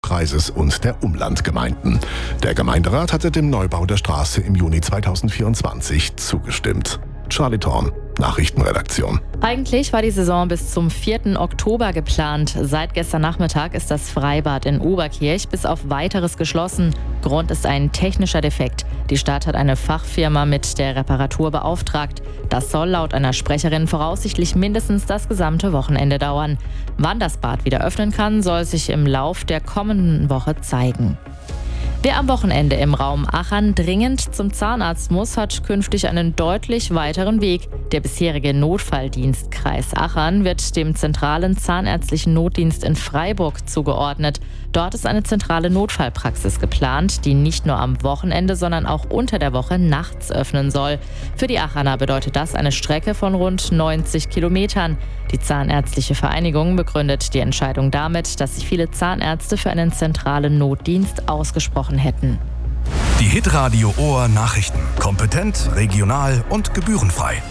Landkreises und der Umlandgemeinden. Der Gemeinderat hatte dem Neubau der Straße im Juni 2024 zugestimmt. Charlie Thorn, Nachrichtenredaktion. Eigentlich war die Saison bis zum 4. Oktober geplant. Seit gestern Nachmittag ist das Freibad in Oberkirch bis auf Weiteres geschlossen. Grund ist ein technischer Defekt. Die Stadt hat eine Fachfirma mit der Reparatur beauftragt. Das soll laut einer Sprecherin voraussichtlich mindestens das gesamte Wochenende dauern. Wann das Bad wieder öffnen kann, soll sich im Lauf der kommenden Woche zeigen. Wer am Wochenende im Raum Achern dringend zum Zahnarzt muss, hat künftig einen deutlich weiteren Weg. Der bisherige Notfalldienstkreis Achern wird dem zentralen zahnärztlichen Notdienst in Freiburg zugeordnet. Dort ist eine zentrale Notfallpraxis geplant, die nicht nur am Wochenende, sondern auch unter der Woche nachts öffnen soll. Für die Acherner bedeutet das eine Strecke von rund 90 Kilometern. Die Zahnärztliche Vereinigung begründet die Entscheidung damit, dass sich viele Zahnärzte für einen zentralen Notdienst ausgesprochen hätten. Die Hitradio Ohr Nachrichten. Kompetent, regional und gebührenfrei.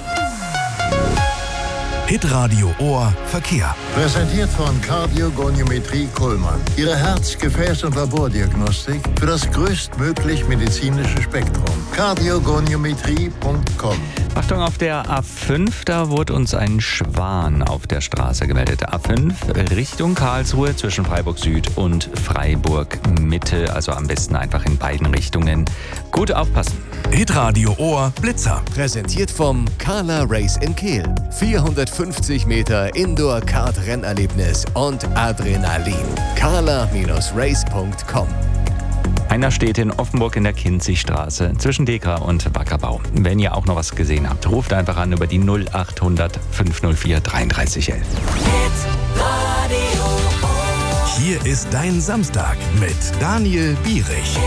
Hitradio Ohr Verkehr. Präsentiert von Kardiogoniometrie Kuhlmann. Ihre Herz-, Gefäß- und Labordiagnostik für das größtmöglich medizinische Spektrum. Kardiogoniometrie.com. Achtung, auf der A5, da wurde uns ein Schwan auf der Straße gemeldet. A5 Richtung Karlsruhe zwischen Freiburg Süd und Freiburg Mitte. Also am besten einfach in beiden Richtungen. Gut aufpassen. Hitradio Ohr Blitzer. Präsentiert vom Carla Race in Kehl. 450 Meter Indoor-Kart-Rennerlebnis und Adrenalin. carla-race.com. Einer steht in Offenburg in der Kinzigstraße zwischen Dekra und Wackerbau. Wenn ihr auch noch was gesehen habt, ruft einfach an über die 0800 504 3311. Hier ist dein Samstag mit Daniel Bierich.